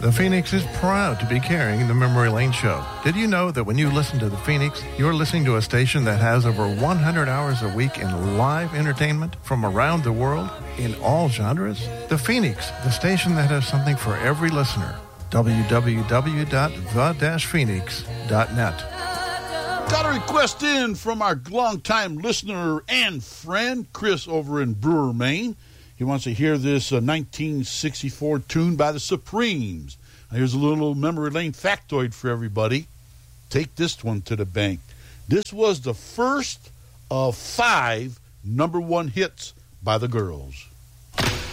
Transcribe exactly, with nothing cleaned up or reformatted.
The Phoenix is proud to be carrying the Memory Lane Show. Did you know that when you listen to The Phoenix, you're listening to a station that has over one hundred hours a week in live entertainment from around the world in all genres? The Phoenix, the station that has something for every listener. w w w dot the dash phoenix dot net. Got a request in from our longtime listener and friend, Chris, over in Brewer, Maine. He wants to hear this uh, nineteen sixty-four tune by the Supremes. Now, here's a little memory lane factoid for everybody. Take this one to the bank. This was the first of five number one hits by the girls.